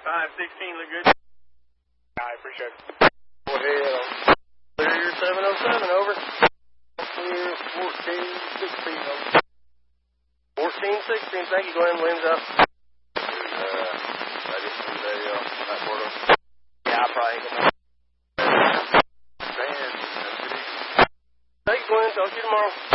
516 look good. I appreciate it. Go ahead. Clear 707, over. Clear 1416, over. 1416, thank you, Glenn. Wind's up. I just need a night portal. Yeah, I probably ain't gonna. Thank you, Glenn. Talk to you tomorrow.